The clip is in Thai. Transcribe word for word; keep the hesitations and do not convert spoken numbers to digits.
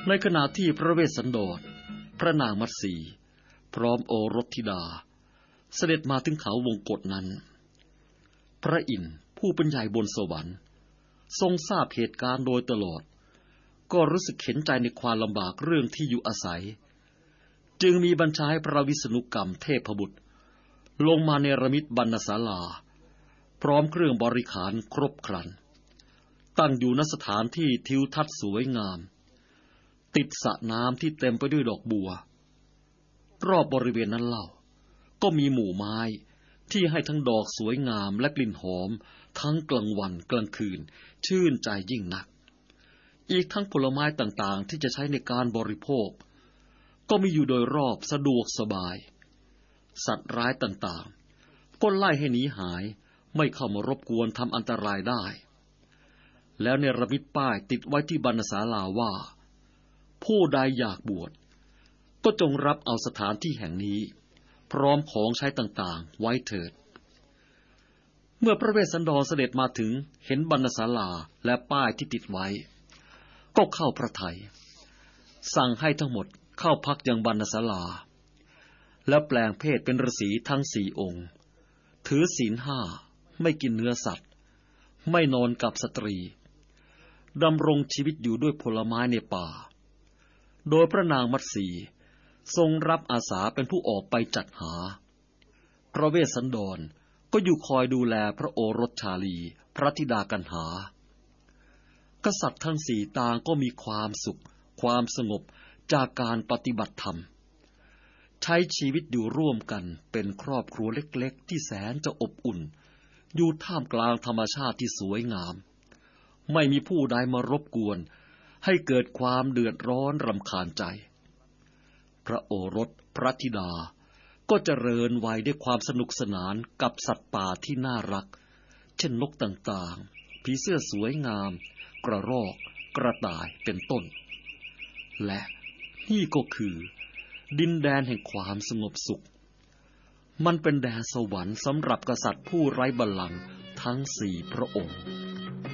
ในขณะที่พระเวสสันดรพระนางมัตสีพร้อมโอรสธิดาเสด็จมาถึงเขาวงกฏนั้นพระอินทร์ผู้เป็นใหญ่บนสวรรค์ทรงทราบเหตุการณ์โดยตลอดก็รู้สึกเห็นใจในความลำบากเรื่องที่อยู่อาศัยจึงมีบัญชาให้พระวิษณุกรรมเทพบุตรลงมาเนรมิตบรรณศาลาพร้อมเครื่องบริขารครบครันตั้งอยู่ณสถานที่ทิวทัศน์สวยงามติดสระน้ำที่เต็มไปด้วยดอกบัวรอบบริเวณนั้นเล่าก็มีหมู่ไม้ที่ให้ทั้งดอกสวยงามและกลิ่นหอมทั้งกลางวันกลางคืนชื่นใจยิ่งนักอีกทั้งผลไม้ต่างๆที่จะใช้ในการบริโภคก็มีอยู่โดยรอบสะดวกสบายสัตว์ร้ายต่างๆก็ไล่ให้หนีหายไม่เข้ามารบกวนทำอันตรายได้แล้วเนรมิตป้ายติดไว้ที่บรรณศาลาว่าผู้ใดอยากบวชก็จงรับเอาสถานที่แห่งนี้พร้อมของใช้ต่างๆไว้เถิดเมื่อพระเวสสันดรเสด็จมาถึงเห็นบรรณศาลาและป้ายที่ติดไว้ก็เข้าพระทัยสั่งให้ทั้งหมดเข้าพักยังบรรณศาลาแล้วแปลงเพศเป็นฤาษีทั้งสี่องค์ถือศีลห้าไม่กินเนื้อสัตว์ไม่นอนกับสตรีดำรงชีวิตอยู่ด้วยผลไม้ในป่าโดยพระนางมัตสีทรงรับอาสาเป็นผู้ออกไปจัดหาพระเวสสันดรก็อยู่คอยดูแลพระโอรสชาลีพระธิดากันหากษัตริย์ทั้งสี่ต่างก็มีความสุขความสงบจากการปฏิบัติธรรมใช้ชีวิตอยู่ร่วมกันเป็นครอบครัวเล็กๆที่แสนจะอบอุ่นอยู่ท่ามกลางธรรมชาติที่สวยงามไม่มีผู้ใดมารบกวนให้เกิดความเดือดร้อนรำคาญใจพระโอรสพระธิดาก็เจริญวัยด้วยความสนุกสนานกับสัตว์ป่าที่น่ารักเช่นนกต่างๆผีเสื้อสวยงามกระรอกกระต่ายเป็นต้นและนี่ก็คือดินแดนแห่งความสงบสุขมันเป็นแดนสวรรค์สำหรับกษัตริย์ผู้ไร้บัลลังก์ทั้งสี่พระองค์